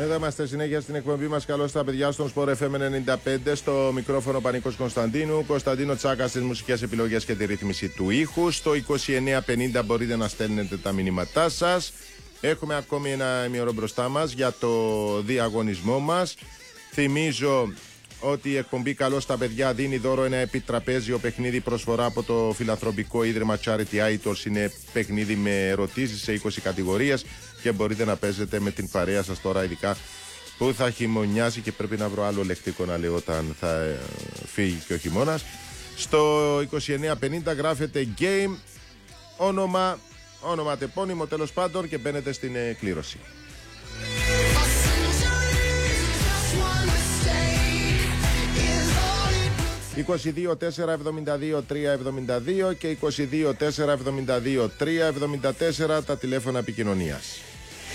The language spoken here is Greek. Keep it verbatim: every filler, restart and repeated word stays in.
Εδώ είμαστε συνέχεια στην εκπομπή μας. Καλώς τα παιδιά στον Sport εφ εμ ενενήντα πέντε. Στο μικρόφωνο Πανίκος Κωνσταντίνου. Κωνσταντίνο Τσάκα στις μουσικές επιλογές και τη ρύθμιση του ήχου. Στο είκοσι εννέα πενήντα μπορείτε να στέλνετε τα μηνύματά σας. Έχουμε ακόμη ένα ημιώρο μπροστά μας για το διαγωνισμό μας. Θυμίζω ότι η εκπομπή Καλώς τα παιδιά δίνει δώρο ένα επιτραπέζιο παιχνίδι προσφορά από το φιλανθρωπικό ίδρυμα Charity Aitors. Είναι παιχνίδι με ερωτήσεις σε είκοσι κατηγορίες και μπορείτε να παίζετε με την παρέα σας τώρα, ειδικά που θα χειμωνιάσει και πρέπει να βρω άλλο λεκτικό να λέω όταν θα φύγει και ο χειμώνας. Στο είκοσι εννέα πενήντα γράφετε game, όνομα, όνομα τεπώνυμο τέλος πάντων και μπαίνετε στην κλήρωση. είκοσι δύο τέσσερα εβδομήντα δύο τρία εβδομήντα δύο και είκοσι δύο τέσσερα εβδομήντα δύο τρία εβδομήντα τέσσερα τα τηλέφωνα επικοινωνίας.